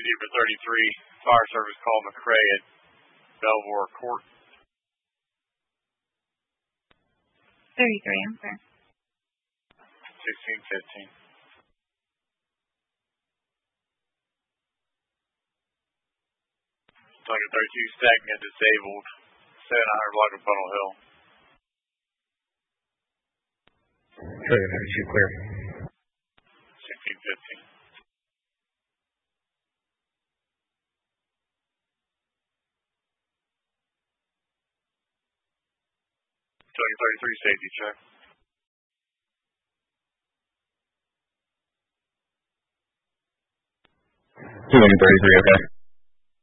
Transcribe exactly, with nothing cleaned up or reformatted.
Zebra thirty-three, fire service call McCray at Belvoir Court. thirty-three, I'm sorry. sixteen fifteen. Target thirty-two, stacking and disabled, seven hundred block of Funnel Hill. Target thirty-two, clear. sixteen fifteen. Target thirty-three, safety check. Target thirty-three, okay.